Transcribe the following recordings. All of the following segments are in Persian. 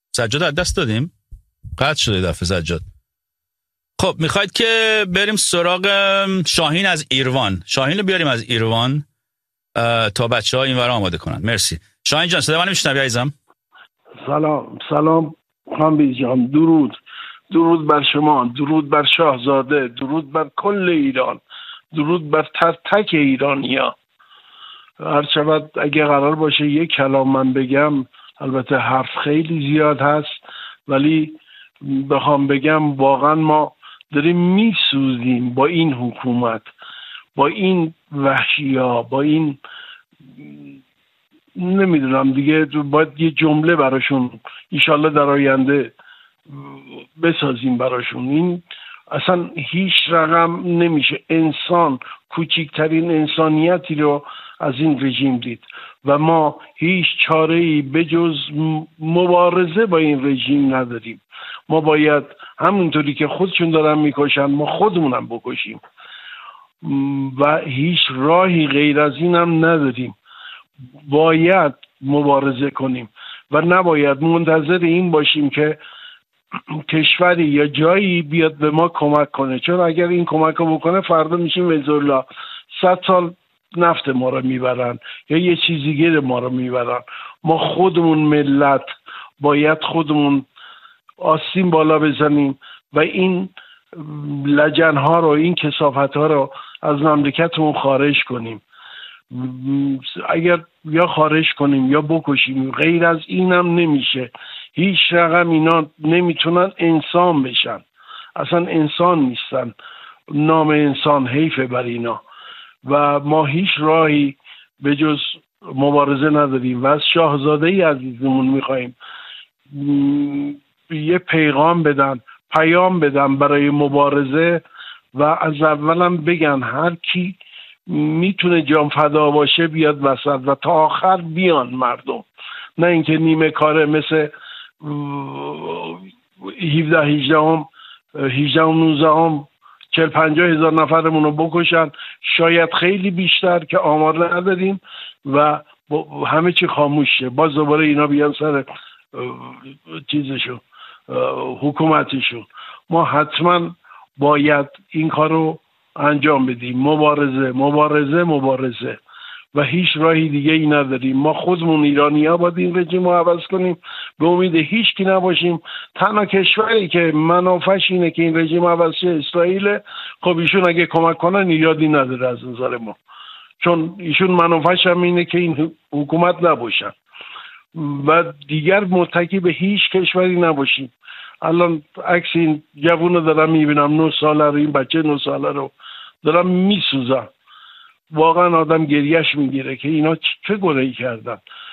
سجاد از دست دادیم، قطع شده دفعه سجاد. خب میخواید که بریم سراغ شاهین از ایروان. شاهین رو بیاریم از ایروان تا بچه ها این ور آماده کنن. مرسی شاهین جان. صدا منو میشنوی عزیزم؟ سلام کامبیز جان. درود بر شما، درود بر شاهزاده، درود بر کل ایران، درود بر تک ایرانیا. هر شود اگه قرار باشه یک کلام من بگم، البته حرف خیلی زیاد هست، ولی بخوام بگم واقعا ما داریم میسوزیم با این حکومت، با این وحشی‌ها، با این نمیدونم دیگه. باید یه جمله براشون انشالله در آینده بسازیم براشون. این اصلا هیچ رقم نمیشه. انسان کوچکترین انسانیتی رو از این رژیم دید و ما هیچ چاره‌ای به جز مبارزه با این رژیم نداریم. ما باید همونطوری که خودشون دارن میکشن ما خودمونم بکشیم و هیچ راهی غیر از این هم نداریم. باید مبارزه کنیم و نباید منتظر این باشیم که کشوری یا جایی بیاد به ما کمک کنه، چون اگر این کمک رو بکنه فردا میشیم وزرلا 100 سال نفت ما رو میبرن یا یه چیزی دیگه ما رو میبرن. ما خودمون ملت باید خودمون آستین بالا بزنیم و این لجنها رو، این کثافت‌ها رو از مملکتمون خارج کنیم. اگر یا خارج کنیم یا بکشیم، غیر از اینم نمیشه. هیچ رقم اینا نمیتونن انسان بشن، اصلا انسان نیستن. نام انسان حیفه بر اینا و ما هیچ راهی به جز مبارزه نداریم و از شاهزاده عزیزمون میخواییم یه پیغام بدن، پیام بدن برای مبارزه و از اولم بگن هر کی میتونه جان فدا باشه بیاد وسط و تا آخر بیان مردم، نه اینکه نیمه کاره مثل 17 19 40-50 هزار نفرمون رو بکشن، شاید خیلی بیشتر که آمار نداریم و همه چی خاموش شه. باز دوباره اینا بیان سر چیزشون، حکومتشون. ما حتما باید این کار رو انجام بدیم. مبارزه و هیچ راهی دیگه ای نداریم. ما خودمون ایرانی ها باید این رژیم رو عوض کنیم، به امید هیچ کی نباشیم. تنها کشوری که منافعش اینه که این رژیم عوض شه اسرائیل. خب ایشون اگه کمک کنن ایرادی نداره از نظر ما، چون ایشون منافعش هم اینه که این حکومت نباشن و دیگر متکی به هیچ کشوری نباشیم. الان عکس این جوون رو دارم میبینم، 9 ساله رو، این بچه 9 ساله رو دارم میسوزم. واقعا آدم گریهش میگیره که اینا چه گناهی کردن.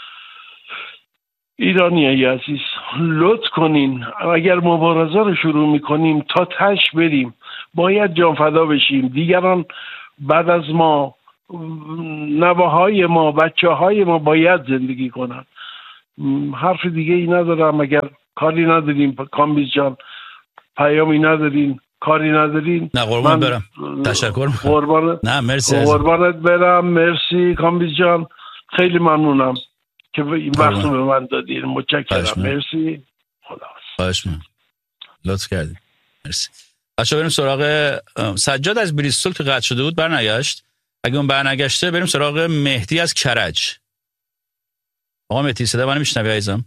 ایرانیای عزیز لطف کنین، اگر مبارزه رو شروع میکنیم تا تش بریم، باید جان فدا بشیم. دیگران بعد از ما، نوه‌های ما، بچه‌های ما باید زندگی کنن. حرف دیگه ای ندارم. اگر کاری نداریم کامبیز جان، پیامی ندارین، کاری ندارین، نه قربان برم. تشکر میکنم. قربانت. نه مرسی. قربانت برم. مرسی کامبیز جان، خیلی ممنونم که این وقت رو به من دادین. متشکرم. مرسی. خواهش می‌کنم. لطف کردید. مرسی. بچه‌ها بریم سراغ سجاد از بریستول که قطع شده بود، برنگشت. اگه اون برنگشته بریم سراغ مهدی از کرج. آقا مهدی صدا منو میشنوی عزیزم؟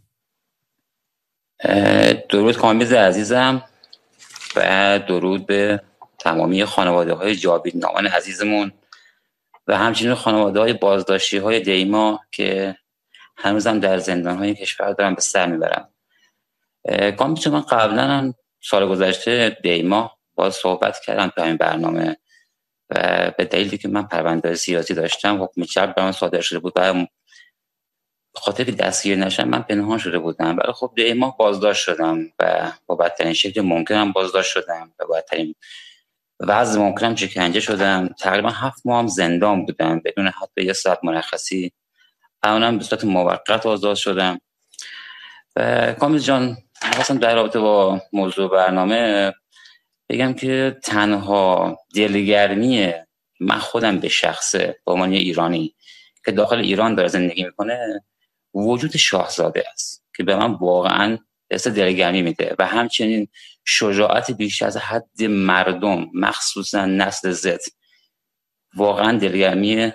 درود کامبیز عزیزم و درود به تمامی خانواده‌های جاوید نامان عزیزمون و همچنین خانواده‌های بازداشتی‌های دیما که هنوزم در زندان‌های کشور دارن به سر میبرن. کامبیز من قبلا هم سال گذشته دیما باز صحبت کردم تو این برنامه و به دلیلی که من پرونده سیاسی داشتم، حکم چرب برام صادر شده بود و خاطر که دستگیر نشم من پنهان شده بودم، ولی خب دیما بازداشت شدم و با بدترین شکل ممکنم بازداشت شدم و بدترین وضع ممکنم شکنجه شدم. تقریبا 7 ماه هم زندان بودم بدون حتی یه ساعت مرخصی. الانم به صورت موقت آزاد شدم. و کامبیز جان خواستم در رابطه با موضوع برنامه بگم که تنها دلگرمی من خودم به شخصه به عنوان ایرانی که داخل ایران داره زندگی میکنه وجود شاهزاده است که به من واقعا حس دلگرمی میده و همچنین شجاعت بیش از حد مردم، مخصوصا نسل زد، واقعا دلگرمی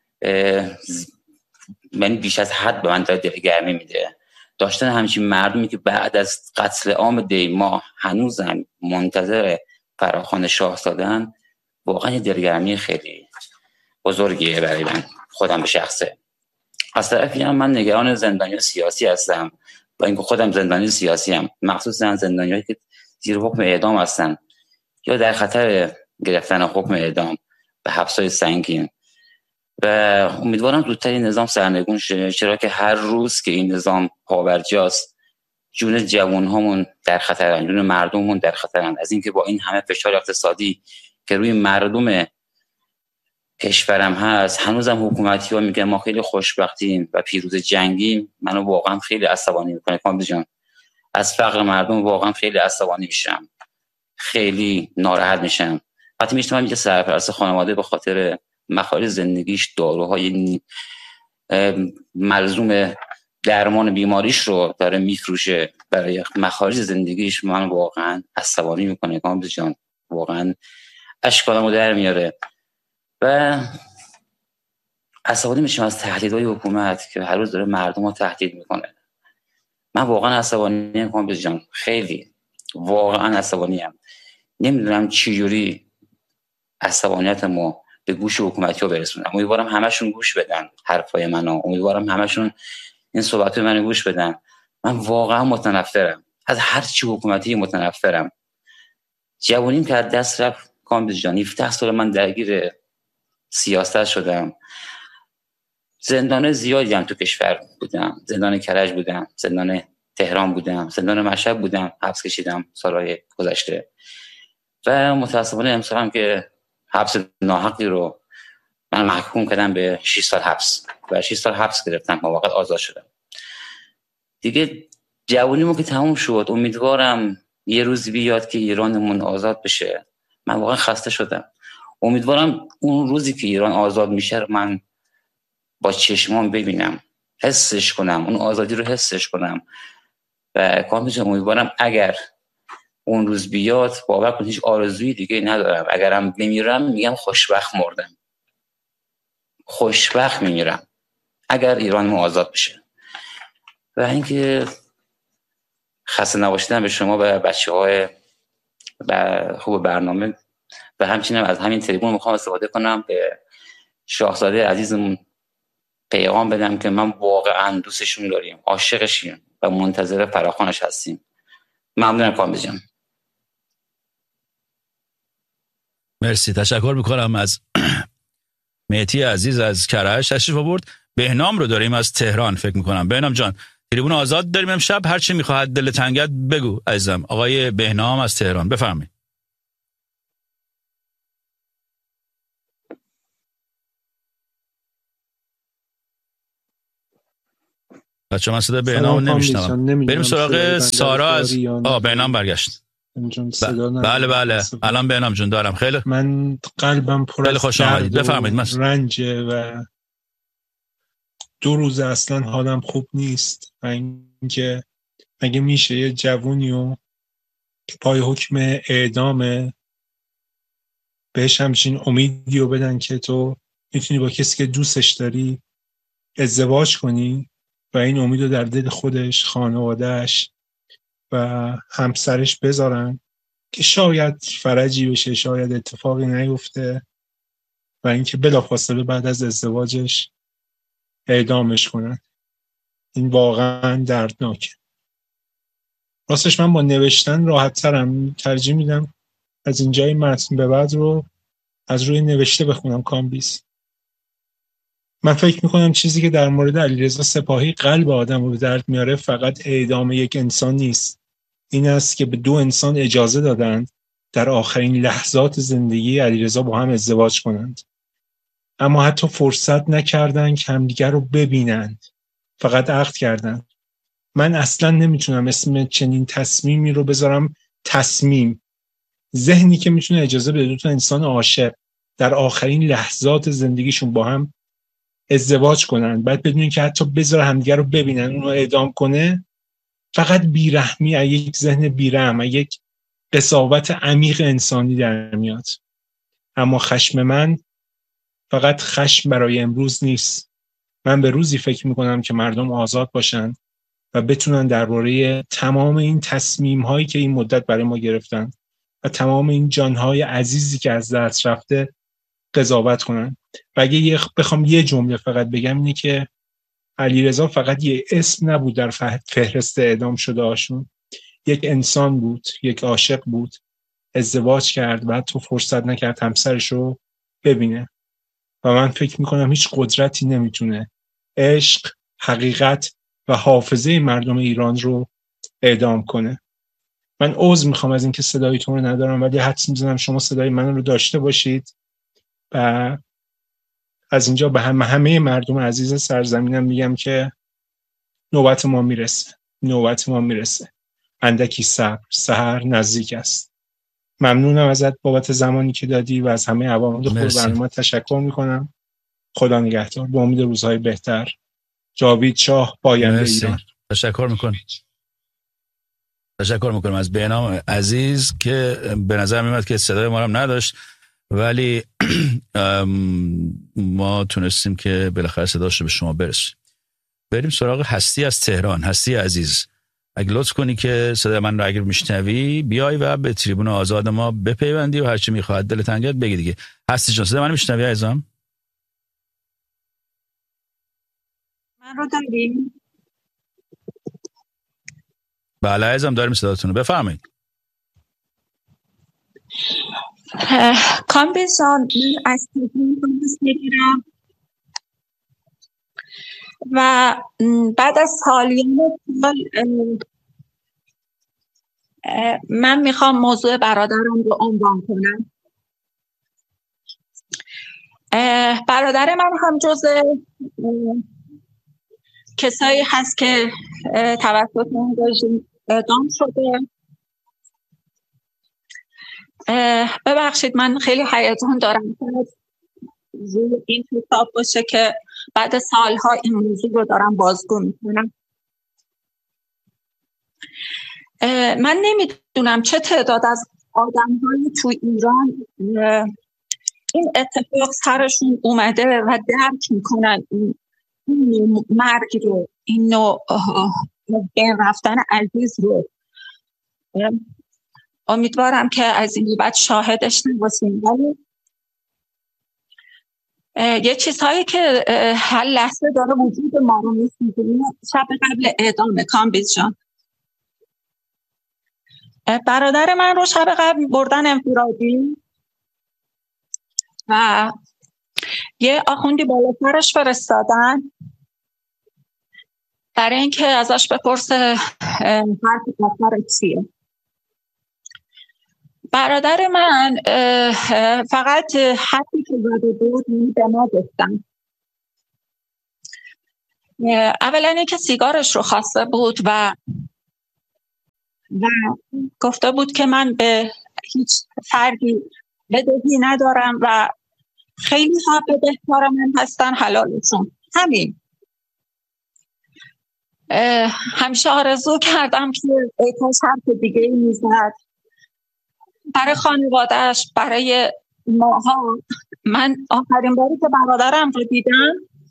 من بیش از حد به من داره دلگرمی میده. داشتن همچین مردمی که بعد از قتل عام دیما هنوزم منتظر فراخوان شاهزاده‌اند، واقعا یه دلگرمی خیلی بزرگیه برای من خودم به شخصه. از طرفی هم من نگران زندانیان سیاسی هستم، با اینکه خودم زندانی سیاسی هم، مخصوصا زندانیایی که زیر حکم اعدام هستن یا در خطر گرفتن حکم اعدام به حبس‌های سنگین و امیدوارم زودتر این نظام سرنگون شه، چرا که هر روز که این نظام پابرجاست جون جوان‌هامون در خطرن، جون مردممون در خطرن. از اینکه با این همه فشار اقتصادی که روی مردم کشورم هست هنوزم حکومتی‌ها میگن ما خیلی خوشبختیم و پیروز جنگیم، منو واقعا خیلی عصبانی میکنه کامبیز جان. از فقر مردم واقعا خیلی عصبانی میشم، خیلی ناراحت میشم. وقتی میشنوم اینجا سرپرست خانواده به خاطر مخارج زندگیش داروهای ملزوم درمان بیماریش رو داره میفروشه برای مخارج زندگیش، من واقعا عصبانی میکنه کامبیز جان، واقعا اشکالمو در میاره و عصبانی میشم از تهدیدهای حکومت که هر روز داره مردم رو تهدید میکنه. من واقعا عصبانی ام کامبیز جان، خیلی واقعا عصبانی ام. نمیدونم چجوری عصبانیتمو به گوش حکومتی ها برسونم. امیدوارم همشون گوش بدن حرفای منو، امیدوارم همشون این صحبتای منو گوش بدن. من واقعا متنفرم از هر چی حکومتی، متنفرم. جوونیم که از دست رفت کامبیز جان. 17 سال من درگیر سیاست شدم، زندان زیادی هم تو کشور بودم، زندان کرج بودم، زندان تهران بودم، زندان مشهد بودم، حبس کشیدم سالهای گذشته و متاسفانه امسال هم که حبس ناحقی رو من محکوم کردم به 6 سال حبس و 6 سال حبس گرفتم، موقت آزاد شدم. دیگه جوونیمو که تموم شد، امیدوارم یه روز بیاد که ایرانمون آزاد بشه. من واقعا خسته شدم. امیدوارم اون روزی که ایران آزاد میشه من با چشمام ببینم، حسش کنم، اون آزادی رو حسش کنم و کاملا امیدوارم اگر اون روز بیاد، باور کن هیچ آرزویی دیگه ندارم. اگرم بمیرم میگم خوشبخت مردم، خوشبخت میمیرم اگر ایران ما آزاد بشه. و اینکه خسته نباشیدم به شما و بچه‌های خوب برنامه و همچنین از همین تریبون میخوام استفاده کنم به شاهزاده عزیزمون پیغام بدم که من واقعا دوستشون داریم، عاشقشیم و منتظر فراخوانش هستیم. ممنونم کامبیز جان. مرسی، تشکر میکنم از مهدی عزیز از کرج تشریف آورد. بهنام رو داریم از تهران فکر میکنم. بهنام جان تریبون آزاد داریم امشب، هر چی میخواهد دل تنگت بگو عزیزم. آقای بهنام از تهران بفرمایید. بچه من صدا بهنام نمیشنم. بریم سراغ سارا از بهنام برگشت. بله بله الان بهنام جون دارم. خیلی من قلبم پر از درد بفرمایید. رنجه و 2 روز اصلا حالم خوب نیست و اینکه مگه میشه یه جوونیو که پای حکم اعدامه بهش همچین امیدیو بدن که تو میتونی با کسی که دوستش داری ازدواج کنی و این امیدو در دل خودش، خانوادهش و همسرش بذارن که شاید فرجی بشه، شاید اتفاقی نیفته و اینکه بلافاصله بعد از ازدواجش اعدامش کنن. این واقعا دردناکه. راستش من با نوشتن راحت ترم، ترجیح میدم از اینجای متن به بعد رو از روی نوشته بخونم کامبیز. من فکر میکنم چیزی که در مورد علیرضا سپاهی قلب آدم رو به درد میاره فقط اعدام یک انسان نیست. این است که به 2 انسان اجازه دادند در آخرین لحظات زندگی علیرضا با هم ازدواج کنند، اما حتی فرصت نکردند که همدیگر رو ببینند، فقط عقد کردند. من اصلا نمیتونم اسم چنین تصمیمی رو بذارم تصمیم. ذهنی که میتونه اجازه بده 2 تا انسان عاشق در آخرین لحظات زندگیشون با هم ازدواج کنن، بعد بدونین که حتی بذاره همدیگر رو ببینن، اونو اعدام کنه، فقط بیرحمی، یک ذهن بیرحم، یک قساوت عمیق انسانی در میاد. اما خشم من فقط خشم برای امروز نیست. من به روزی فکر میکنم که مردم آزاد باشن و بتونن درباره تمام این تصمیم هایی که این مدت برای ما گرفتن و تمام این جانهای عزیزی که از دست رفته قضاوت کنن. و اگه بخوام یه جمله فقط بگم اینه که علیرضا فقط یه اسم نبود در فهرست اعدام شده هاشون، یک انسان بود، یک عاشق بود، ازدواج کرد و تو فرصت نکرد همسرش رو ببینه. و من فکر میکنم هیچ قدرتی نمیتونه عشق، حقیقت و حافظه مردم ایران رو اعدام کنه. من عذر میخوام از اینکه صدایتون رو ندارم، ولی حدس میزنم شما صدای من رو داشته باشید. و از اینجا به همه مردم عزیز سرزمینم میگم که نوبت ما میرسه. اندکی صبر، سحر نزدیک است. ممنونم ازت بابت زمانی که دادی و از همه عوامل خوب برنامه تشکر میکنم. خدا نگهدار. به امید روزهای بهتر. جاوید شاه، پاینده ایران. تشکر میکنم از بهنام عزیز که به نظر میاد که صدای ما هم نداشت، ولی ما تونستیم که بالاخره صداش رو به شما برسیم. بریم سراغ هستی از تهران. هستی عزیز، اگه لطف کنی که صدای من رو اگر میشنوی بیای و به تریبون آزاد ما بپیوندی و هرچی میخواد دلت انگیزد بگی دیگه. هستی جان، صدای من میشنوی عزیزم؟ من رو داریم؟ بله عزیزم داریم صداتون رو، بفرمایید. کامبیز جان، من از تهران تماس میگیرم و بعد از سالیان سال من میخوام موضوع برادرم رو عنوان کنم. برادر من هم جزء کسایی هست که توسط رژیم اعدام شده. ببخشید من خیلی هیجان دارم که این حساب باشه که بعد سالها این موضوع رو دارم بازگو میکنم. من نمیدونم چه تعداد از آدم‌های تو ایران این اتفاق سرشون اومده و درک میکنن این مرگ رو، این نوع بین رفتن عزیز رو. امیدوارم که از این بعد شاهدش نباشیم، ولی یه چیزهایی که هر لحظه داره وجود ما رو میسوزونه. شب قبل اعدام کامبیز جان، برادر من رو شب قبل بردن انفرادی و یه آخوندی بالا سرش فرستادن برای اینکه ازش بپرسه حرف آخر چیه. برادر من فقط حرفی که زده بود به ما گفتن. اولا اینکه سیگارش رو خواسته بود و گفته بود که من به هیچ فردی بدهی ندارم و خیلی ها بدهکار من هستن، حلالشون. همین. همیشه آرزو کردم که کاش حرف دیگه میزد برای خانوادهش، برای ماها. من آخرین باری که برادرم رو دیدم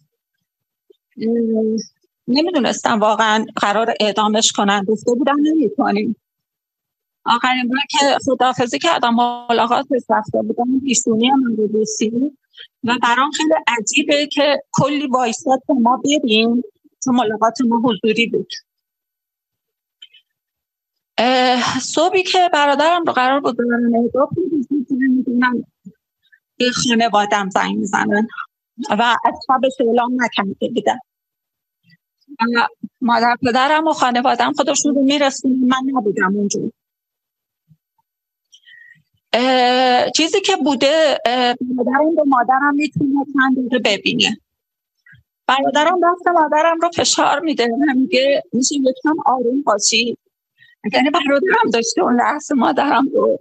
نمیدونستم واقعا قرار اعدامش کنن، گفته بودم نمی‌کنیم. آخرین بار که خداحافظی کردم ملاقاتش رفته بودم پیشونی من رو بوسید و برام خیلی عجیبه که کلی وایساد که ما بریم چون ملاقات ما حضوری بود. صبحی که برادرم رو قرار بود برن اعدام کنن یه خانواده‌ام زنگ میزنن و از شبش اعلام نکرده بودن. مادر پدرم و خانواده‌ام خودشون رو میرسونن، من نبودم اونجور. چیزی که بوده برادرم به مادرم میتونه چند دقیقه ببینه. برادرم دست مادرم رو فشار میده و میگه میشه یکم آروم باشی. یعنی برادرم داشته اون لحظه مادرم رو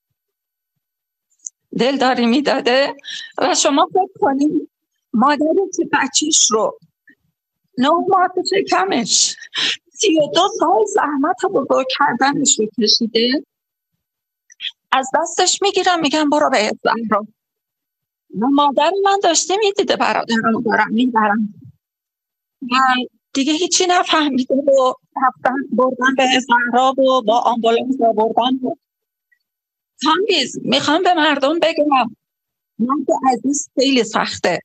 دلداری میداده و شما فکر کنید مادری که بچیش رو 9 ماه تو شکمش 32 سال زحمت بزرگ کردنش رو کشیده، از دستش میگیرم میگم برو به زهرا. و مادر من داشته میدیده برادرم دارم میبرم و دیگه هیچی نفهمیده و رفتن بردن به زهرا و با آمبولانس بردن. کامبیز میخوام به مردم بگم مرد عزیز خیلی سخته،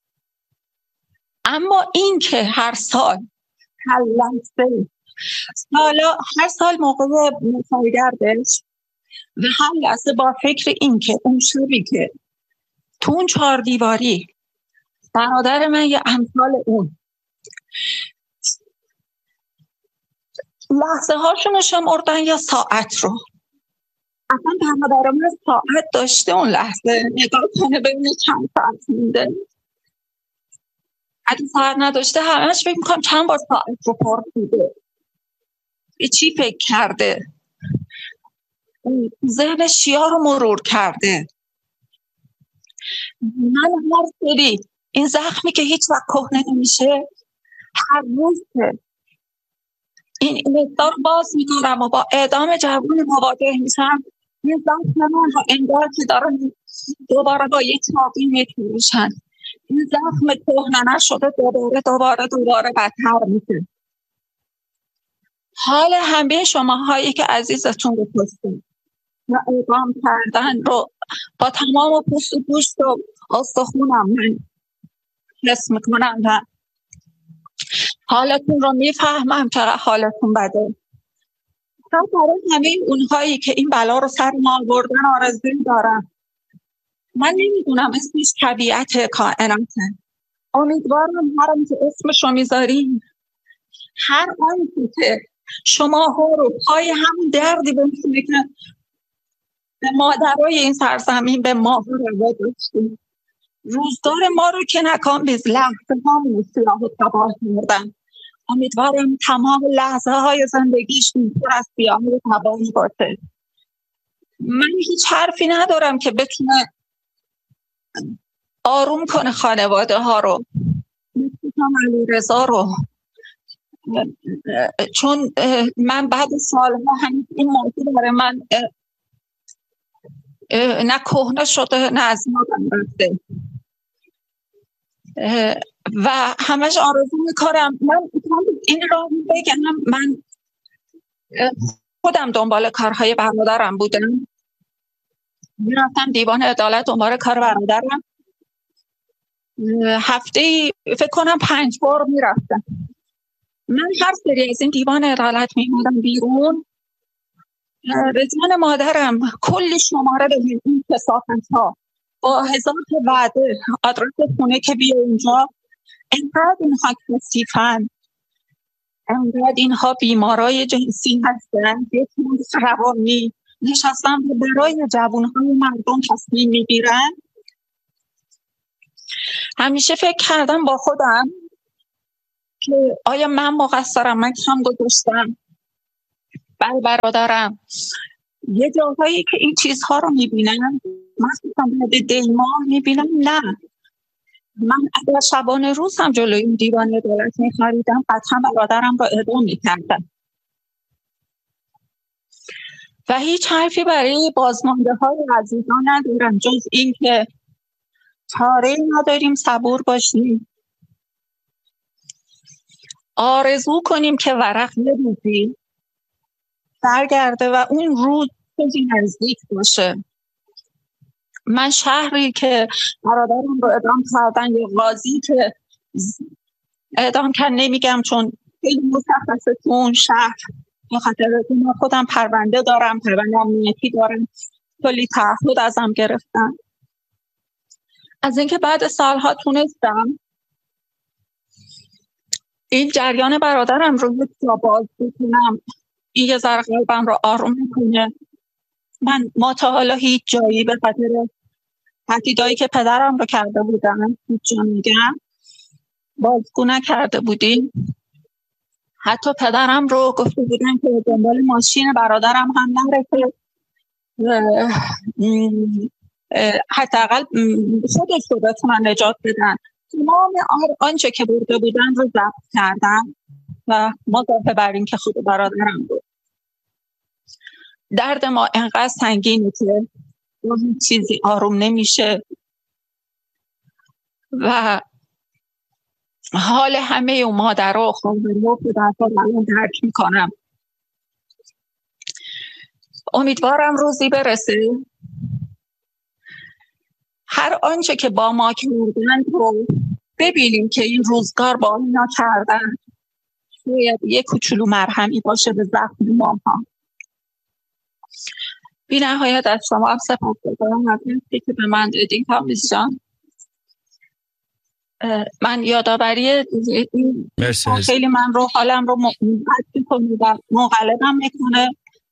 اما این که هر سال هر لحظه حالا هر سال موقع مسایگردش و هر لحظه با فکر این که اون شبی که تو اون 4 دیواری برادر من یه امثال اون لحظه هاشونو شمردن یا ساعت رو، اصلا برادر من ساعت داشته اون لحظه نگاه کنه ببینه چند ساعت مونده، اگه ساعت نداشته همش فکر میکنم چند بار ساعت رو پرسیده، به چی فکر کرده، ذهن چیا رو مرور کرده. من هر سری این زخمی که هیچ وقت کهنه نمیشه، هر روز که این مقدار باز میکنم و با اعدام جوون مواجه میشم، یه زخم من رو انگار که دارن دوباره با یه چاقی میتونشن، این زخم کهنه نشده دوباره بدتر میشه. حال همه شماهایی که عزیزتون رو کشتن و اعدام کردن رو با تمام پوست و گوشت و استخونم من حس میکنم و حالتون رو میفهمم که حالتون بده. برای همه اونهایی که این بلا رو سر ما آوردن آرزویی دارم. من نمیدونم اسمش طبیعت کائناته، امیدوارم هر آنچه اسمش رو میذاریم، هر آنچه که شما ها رو پای همون دردی بمونه که به مادرای این سرزمین به ما روا داشتیم، روزگار ما رو که نکام بیز لحظه همون سیاه و تباه کردن. امیدوارم تمام لحظه های زندگیش پر از سیاه و تباهی باشه. من هیچ حرفی ندارم که بتونه آروم کنه خانواده ها رو، مثل علیرضا رو، چون من بعد سالها هم این موضوع برای من نه کهنه شده نه از یادم رفته و همش آرزو میکنم. من این را بگم، من خودم دنبال کارهای برادرم بودم، میرفتم دیوان عدالت دنبال کار برادرم، هفته فکر کنم 5 بار میرفتم. من هر سری از این دیوان عدالت میموندم بیرون، رضوان مادرم کلی شماره به این کثافت ها با 1000 تا وعده آدرس خونه که بیا اینجا، انقدر اینها کثیفن، انقدر اینها بیمارای جنسی هستن، یک روانی نشستن و برای جوانهای مردم تصمیم میگیرن. همیشه فکر کردم با خودم که آیا من مقصرم، من کم گذاشتم برای برادرم. یه جاهایی که این چیزها رو میبینم، مثلا بعد دیما میبینم نه، من اگر شبانه روز هم جلوی این دیوان عدالت میخریدم قطعا برادرم رو اعدام میکردم و هیچ حرفی برای بازمانده های عزیزان ندارم جز این که چاره نداریم، صبور باشیم، آرزو کنیم که ورق یه روزی برگرده و اون روز خیلی نزدیک باشه. من شهری که برادرم رو اعدام کردن یا قاضی که اعدام کرد نمیگم چون خیلی مشخصه تو اون شهر، به خاطر من خودم پرونده دارم، پرونده امنیتی دارم، کلی تعهد ازم گرفتن. از اینکه بعد سالها تونستم این جریان برادرم رو یک جا باز بکنم، این یه ذره قلبم رو آروم میکنه. ما تا حالا هیچ جایی به خاطر تهدیدایی که پدرم رو کرده بودن هیچ جا میگم بازگو نکرده بودیم. حتی پدرم رو گفته بودن که دنبال ماشین برادرم هم نره که حداقل خودش رو بتونن نجات بدن. تمام آنچه که برده بودن رو ضبط کردن و مضافه بر این که خود برادرم بود. درد ما انقدر سنگینه که چیزی آروم نمیشه و حال همه اون مادرها و خانواده و پدرها رو درک میکنم. امیدوارم روزی برسه هر آنچه که با ما کردن رو ببینیم که این روزگار با اینا کردن شاید یک کوچولو مرهمی باشه به زخم ما ها. بی نهایت از شما هم سپاسگزارم از اینکه که به من دادین کامبیز جان. من یادآوری این خیلی من رو حالم رو منقلبم میکنه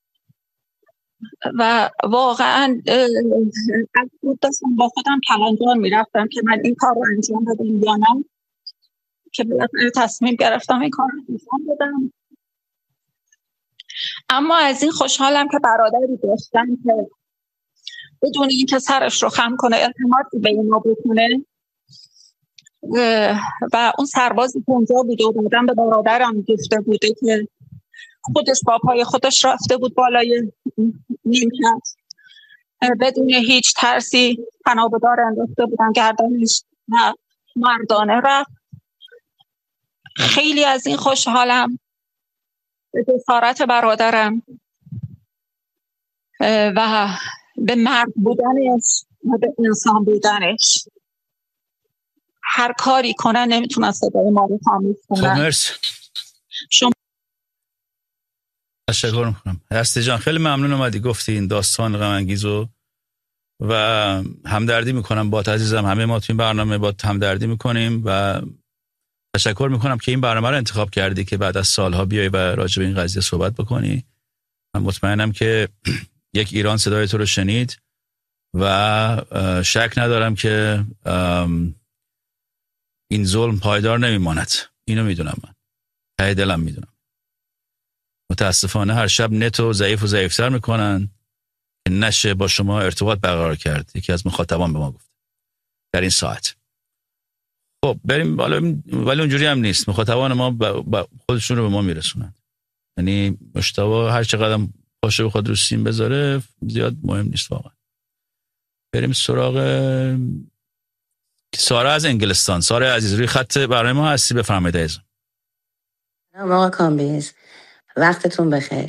و واقعا از بود داشتم با خودم کلنجار میرفتم که من این کار رو انجام بدم یا نه، که بالاخره تصمیم گرفتم این کار رو انجام بدم. اما از این خوشحالم که برادری داشتم که بدون اینکه سرش رو خم کنه اعتمادی به اینا بکنه و اون سربازی که اونجا بوده و بعدم به برادرم گفته بوده که خودش با پای خودش رفته بود بالای نیمکت بدون هیچ ترسی پناهگذار انداخته بودن گردنش و مردانه رفت. خیلی از این خوشحالم به جسارت برادرم و به مرد بودنش و به انسان بودنش. هر کاری کنن نمیتونن صدای ما رو خاموش کنن. خب مرسی. تشکر میکنم هستی جان، خیلی ممنون اومدی گفتی این داستان غم انگیزو و همدردی میکنم با عزیزم. همه ما تو این برنامه با همدردی میکنیم و تشکر میکنم که این برنامه رو انتخاب کردی که بعد از سالها بیای و راجع به این قضیه صحبت بکنی. من مطمئنم که یک ایران صدای تو رو شنید و شک ندارم که این ظلم پایدار نمیماند. اینو میدونم، من ته دلم میدونم. متاسفانه هر شب نت و ضعیفتر میکنن که نشه با شما ارتباط برقرار کرد. یکی از مخاطبان به ما گفت در این ساعت. خب بریم ولی اونجوری هم نیست. مخاطبان ما خودشون رو به ما میرسونن. یعنی مشتبه هر چقدر باشه به خود رو سیم بذاره زیاد مهم نیست واقعا. بریم سراغ سارا از انگلستان. سارا عزیز روی خط برای ما هستی، بفرمایید عزیزم. آقا کامبیز وقتتون بخیر.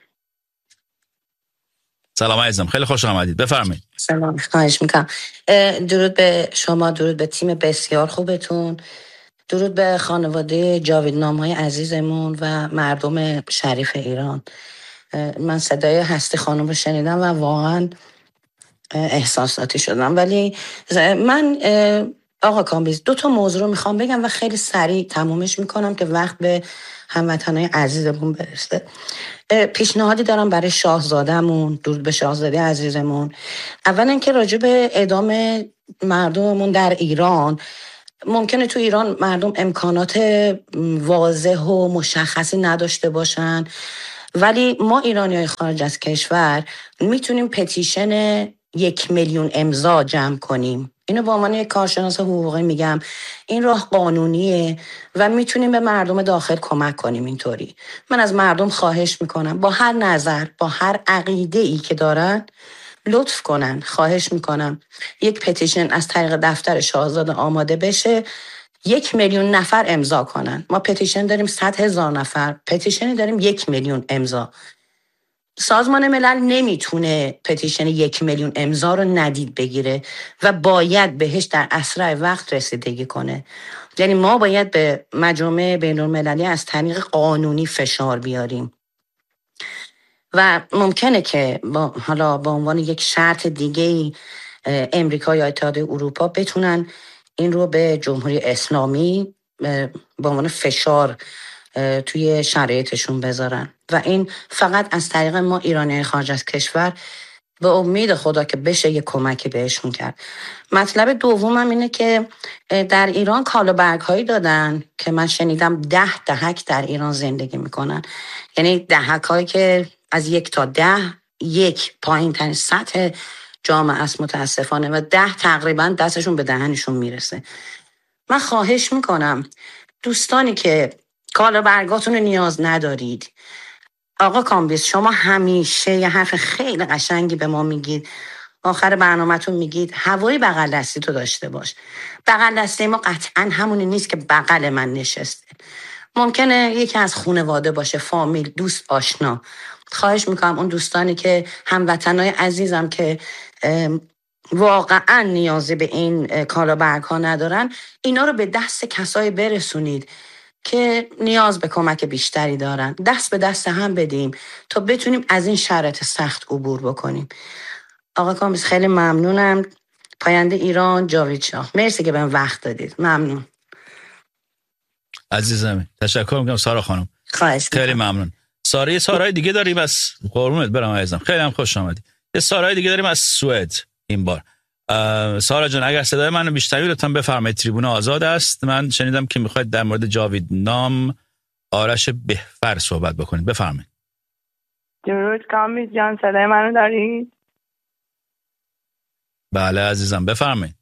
سلام عزیزم، خیلی خوش آمدید، بفرمایید. سلام، خواهش میکنم. درود به شما، درود به تیم بسیار خوبتون، درود به خانواده جاویدنام‌های عزیزمون و مردم شریف ایران. من صدای هستی خانم رو شنیدم و واقعا احساساتی شدم. ولی من آقا کامبیز 2 موضوع رو میخوام بگم و خیلی سریع تمومش میکنم که وقت به هموطنای عزیزمون برسه. پیشنهادی دارم برای شاهزادهمون، درود به شاهزاده عزیزمون. اولا اینکه راجع به اعدام مردممون در ایران، ممکنه تو ایران مردم امکانات واضح و مشخصی نداشته باشن، ولی ما ایرانیای خارج از کشور میتونیم پتیشن 1,000,000 امضا جمع کنیم. اینو به عنوان یک کارشناس حقوقی میگم، این راه قانونیه و میتونیم به مردم داخل کمک کنیم. اینطوری من از مردم خواهش میکنم با هر نظر، با هر عقیده ای که دارن لطف کنن، خواهش میکنم یک پتیشن از طریق دفتر شاهزاده آماده بشه، 1,000,000 نفر امضا کنن. ما پتیشن داریم 100,000 نفر، پتیشنی داریم 1,000,000 امضا. سازمان ملل نمیتونه پتیشن 1,000,000 امضا رو ندید بگیره و باید بهش در اسرع وقت رسیدگی کنه. یعنی ما باید به مجامع بین‌المللی از طریق قانونی فشار بیاریم و ممکنه که حالا با عنوان یک شرط دیگه امریکا یا اتحادیه اروپا بتونن این رو به جمهوری اسلامی با عنوان فشار توی شرایطشون بذارن و این فقط از طریق ما ایرانی خارج از کشور به امید خدا که بشه یه کمکی بهشون کرد. مطلب دومم اینه که در ایران کالابرگ هایی دادن که من شنیدم 10 دهک در ایران زندگی میکنن. یعنی دهک هایی که از 1 تا 10 1 پایین ترین سطح جامعه است متاسفانه و 10 تقریبا دستشون به دهنشون میرسه. من خواهش میکنم دوستانی که کالا برگاتون رو نیاز ندارید. آقا کامبیز شما همیشه یه حرف خیلی قشنگی به ما میگید، آخر برنامه‌تون میگید هوای بغل دستی تو داشته باش. بغل دستی ما قطعا همونی نیست که بغل من نشسته، ممکنه یکی از خانواده باشه، فامیل، دوست، آشنا. خواهش میکنم اون دوستانی که هموطنای عزیزم که واقعا نیازی به این کالا برگ ها ندارن، اینا رو به دست کسایی برسونید که نیاز به کمک بیشتری دارن. دست به دست هم بدیم تا بتونیم از این شرایط سخت عبور بکنیم. آقا کامبیز خیلی ممنونم. پاینده ایران، جاوید شاه. مرسی که بهم وقت دادید. ممنون عزیزم. تشکر میکنم سارا خانم. خواهش میکنم. خیلی ممنون. سارای دیگه داریم از قربونت برم عزیزم. خیلی هم خوش آمدی. یه سارای دیگه داریم از سوئد این بار. سارا جان اگر صدای منو بیشتری لطفاً بفرمایید. تریبون آزاد است. من شنیدم که میخواید در مورد جاوید نام آرش بهفر صحبت بکنید. بفرمایید. درود کامبیز جان، صدای منو دارید؟ بله عزیزم بفرمایید.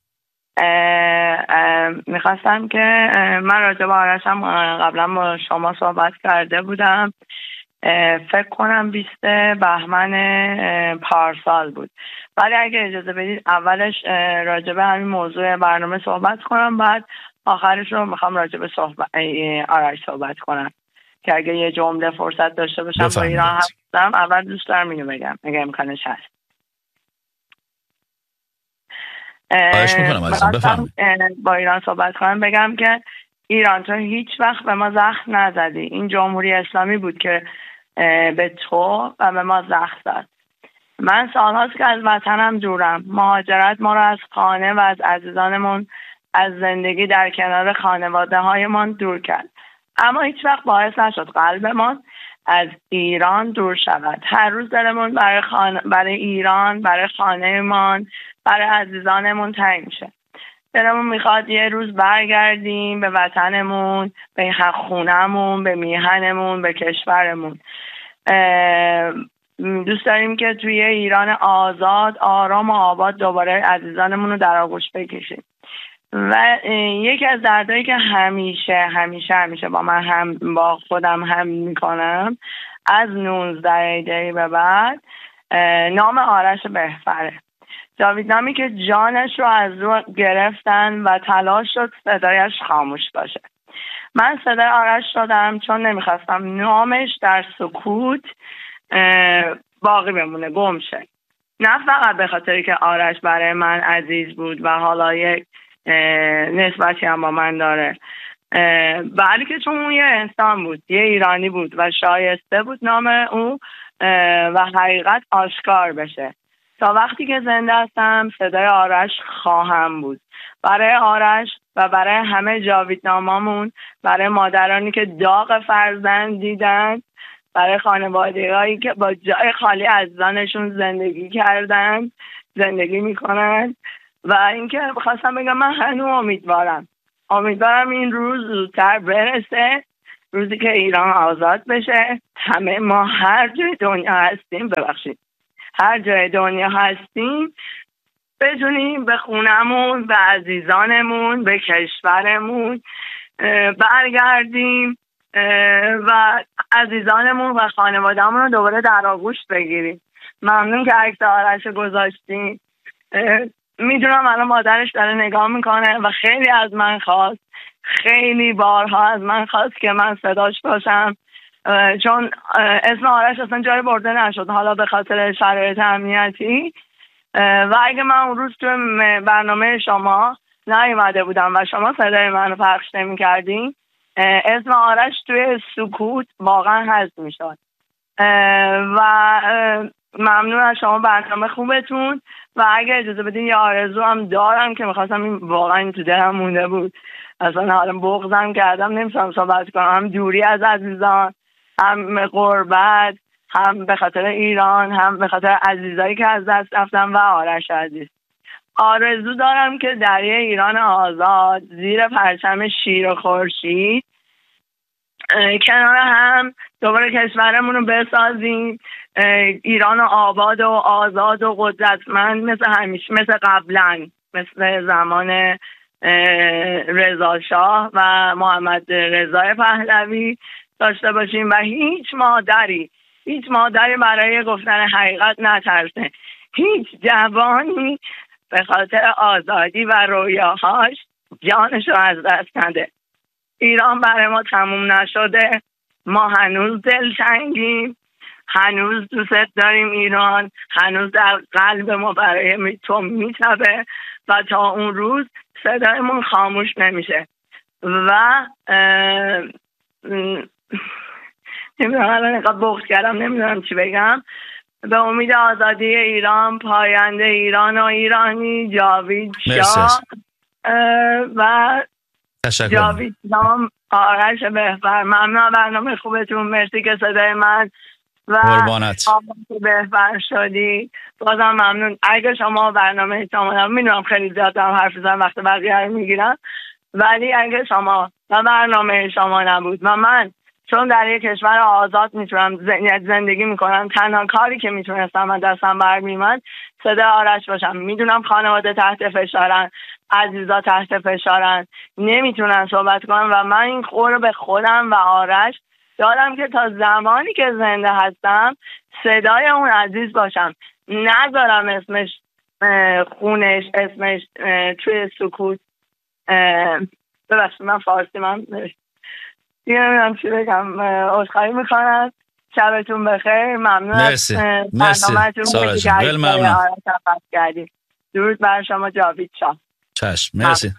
میخواستم که من راجع به آرشم قبلا با شما صحبت کرده بودم، فکر کنم 20 بهمن پارسال بود، ولی اگه اجازه بدید اولش راجع به همین موضوع برنامه صحبت کنم، بعد آخرش رو میخوام راجع به آرش صحبت کنم که اگه یه جمله فرصت داشته باشم با ایران هستم. اول دوست دارم اینو بگم اگه امکانش هست. خواهش میکنم عزیزم بفرمایید. با ایران صحبت کنم بگم که ایران تو هیچ وقت به ما زخم نزدی. این جمهوری اسلامی بود که به تو و به ما زخم زد. من سالهاست که از وطنم دورم. مهاجرت ما رو از خانه و از عزیزانمون، از زندگی در کنار خانواده هایمان دور کرد، اما هیچ وقت باعث نشد قلبمان از ایران دور شود. هر روز دلمون برای ایران، برای خانه‌مان، برای عزیزانمون تنگ میشه. دلمون میخواد یه روز برگردیم به وطنمون، به خونه‌مون، به میهنمون، به کشورمون. دوست داریم که توی ایران آزاد، آرام و آباد دوباره عزیزانمون رو در آغوش بکشیم. و یکی از دردایی که همیشه با من با خودم هم میکنم از 19 دی به بعد، نام آرش بهفره. جاوید نامی که جانش رو از رو گرفتن و تلاش شد صدایش خاموش باشه. من صدای آرش شدم چون نمیخواستم نامش در سکوت باقی بمونه، گم شه. نه فقط به خاطری که آرش برای من عزیز بود و حالا یک نسبتی هم با من داره، بلکه چون اون یه انسان بود، یه ایرانی بود و شایسته بود نام او و حقیقت آشکار بشه. تا وقتی که زنده هستم صدای آرش خواهم بود. برای آرش و برای همه جاویدنامامون، برای مادرانی که داغ فرزند دیدن، برای خانواده‌هایی که با جای خالی از زنشون زندگی میکنن. و اینکه خواستم بگم من هنوز امیدوارم این روز زودتر برسه، روزی که ایران آزاد بشه. همه ما هر جای دنیا هستیم بتونیم به خونمون، به عزیزانمون، به کشورمون برگردیم و عزیزانمون و خانواده‌مون رو دوباره در آغوش بگیریم. ممنون که عکس آرش گذاشتین. میدونم الان مادرش داره نگاه میکنه و خیلی بارها از من خواست که من صداش باشم، چون اسم آرش اصلا جای برده نشد، حالا به خاطر شرایط امنیتی. و اگه من اون روز تو برنامه شما نیومده بودم و شما صدای منو پخش نمی‌کردین، اسم آرش توی سکوت واقعا حذف میشد. و ممنون از شما برنامه خوبتون. و اگه اجازه بدین یه آرزو هم دارم که میخواستم، این واقعا تو دلم مونده بود، اصلا حالا بغضم کردم نمیتونم صحبت کنم، هم دوری از عزیزان، هم غربت، هم به خاطر ایران، هم به خاطر عزیزایی که از دست رفتن و آرش عزیز. آرزو دارم که در یه ایران آزاد زیر پرچم شیر و خورشید کنار هم دوباره کشورمون رو بسازیم، ایران آباد و آزاد و قدرتمند مثل همیشه، مثل قبلا، مثل زمان رضا شاه و محمد رضا پهلوی داشته باشیم و هیچ مادری برای گفتن حقیقت نترسه. هیچ جوانی به خاطر آزادی و رویاهاش جانشو از دست نده. ایران برای ما تموم نشده، ما هنوز دلتنگیم، هنوز دوست داریم ایران، هنوز در قلب ما برای تو میتبه و تا اون روز صدایمون خاموش نمیشه. و نمیدونم الان اینقدر بغض کردم نمیدونم چی بگم. به امید آزادی ایران، پاینده ایران و ایرانی، جاوید شاه و جاوید نام، آرش بهفر. ممنون برنامه خوبتون، مرسی که صدای من و بهفر شدی. بازم ممنون. اگه شما برنامه شما، میدونم خیلی زیاد دارم حرف میزنم وقت بقیه رو میگیرم، ولی اگه شما و برنامه شما نبود و من چون در یک کشور آزاد میتونم زندگی میکنم، تنها کاری که میتونستم من دستم برمیومد صدای آرش باشم. میدونم خانواده تحت فشارن، عزیزا تحت فشارن، نمیتونن صحبت کنن و من این خور به خودم و آرش دارم که تا زمانی که زنده هستم صدای اون عزیز باشم. نذارم اسمش خونش، اسمش توی سکوت. ببخشید من فارسی من دیگه نمیدونم چی بگم. عذرخواهی میکنم. شبتون بخیر. ممنون از برنامه‌تون. سارا جان خیلی ممنون. درود بر شما جاوید شاه. چشم مرسی.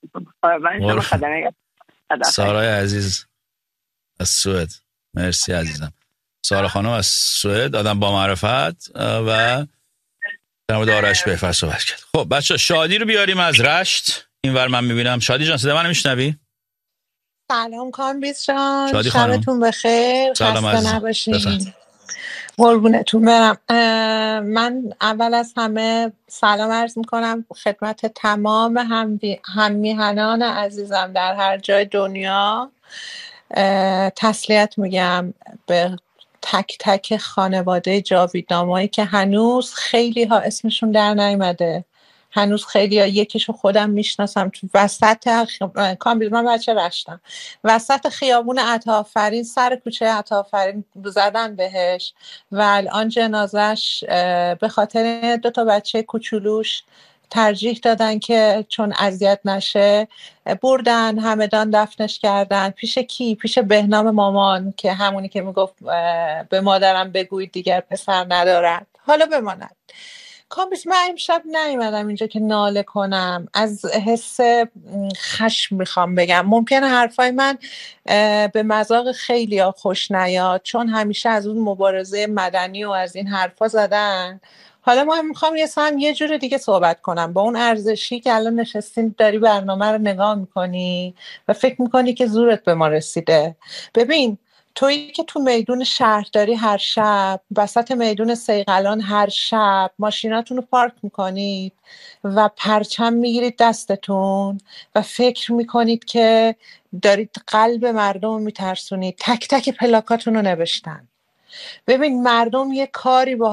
سارای عزیز از سوئد، مرسی عزیزم. سارا خانم از سوئد، آدم با معرفت و در مورد آرش بهفر صحبت کرد. خب بچه شادی رو بیاریم از رشت اینور. من میبینم شادی جان صدا منو میشنوی؟ سلام کامبیز جان، شادی خانم شبتون بخیر، خسته نباشین. قربونتون برم. من اول از همه سلام عرض میکنم خدمت تمام هممیهنان عزیزم در هر جای دنیا. تسلیت میگم به تک تک خانواده جاویدنامایی که هنوز خیلی ها اسمشون در نیامده، هنوز خیلی ها، یکیشو خودم میشناسم، تو وسط کامبیز، من بچه رشتم، وسط خیابون عطاآفرین سر کوچه عطاآفرین زدن بهش و الان جنازش به خاطر 2 بچه کوچولوش ترجیح دادن که چون اذیت نشه بردن همدان دفنش کردن. پیش کی؟ پیش بهنام مامان که همونی که میگفت به مادرم بگوید دیگر پسر ندارد. حالا بماند. کامبیز من امشب نیومدم اینجا که ناله کنم، از حس خشم میخوام بگم. ممکنه حرفای من به مذاق خیلی ها خوش نیاد چون همیشه از اون مبارزه مدنی و از این حرفا زدن. حالا ما میخوام یه جور دیگه صحبت کنم با اون ارزشی که الان نشستین داری برنامه رو نگاه میکنی و فکر میکنی که زورت به ما رسیده. ببین تویی که تو میدون شهرداری هر شب، وسط میدون صیقلان هر شب ماشیناتون رو پارک میکنید و پرچم میگیرید دستتون و فکر میکنید که دارید قلب مردم رو میترسونید. تک تک پلاکاتون رو نوشتن. ببین مردم یه کاری با